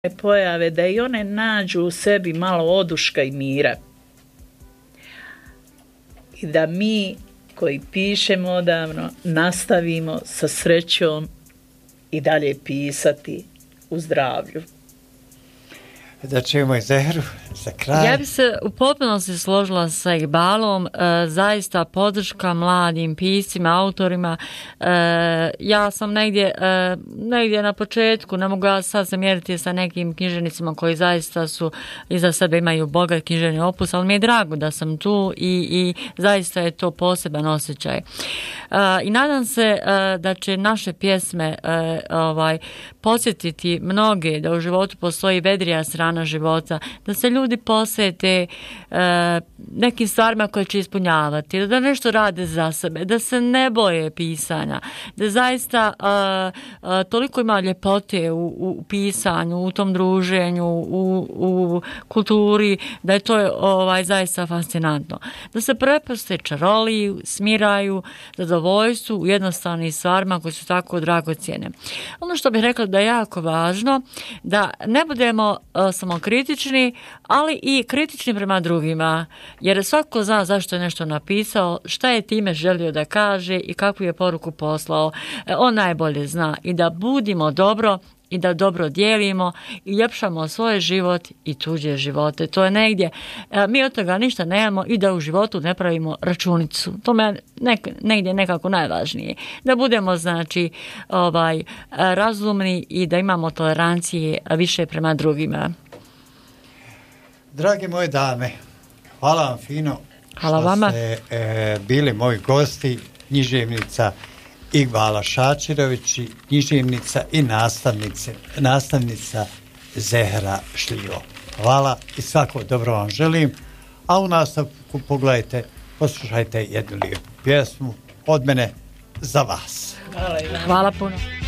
pojave, da i one nađu u sebi malo oduška i mira. I da mi koji pišemo odavno nastavimo sa srećom i dalje pisati u zdravlju. Da čujemo i Zehru za kraj. Ja bi se u potpunosti složila sa Iqbalom, zaista podrška mladim piscima, autorima. Ja sam negdje na početku, ne mogu ja sad se mjeriti sa nekim književnicima koji zaista su iza sebe imaju bogat književni opus, ali mi je drago da sam tu i zaista je to poseban osjećaj. I nadam se da će naše pjesme podsjetiti mnoge da u životu postoji vedrija strana života, da se ljudi posvete nekim stvarima koje će ispunjavati, da nešto rade za sebe, da se ne boje pisanja, da zaista toliko ima ljepote u pisanju, u tom druženju, u kulturi, da je to zaista fascinantno. Da se prepuste čaroliji, smiraju, zadovoljstvu u jednostavnim stvarima koje su tako dragocjene. Ono što bih rekla da je jako važno, da ne budemo samo kritični, ali i kritični prema drugima, jer svako zna zašto je nešto napisao, šta je time želio da kaže i kakvu je poruku poslao. On najbolje zna i da budimo dobro i da dobro dijelimo i ljepšamo svoj život i tuđe živote. To je negdje, mi od toga ništa nemamo i da u životu ne pravimo računicu. To je negdje nekako najvažnije. Da budemo, razumni i da imamo tolerancije više prema drugima. Drage moje dame, hvala vam fino hvala vama. Ste bili moji gosti, književnica Iqbala Šačirović, književnica i nastavnica Zehra Šljivo. Hvala i svako dobro vam želim, a u nastavku pogledajte, poslušajte jednu lijepu pjesmu od mene za vas. Hvala puno.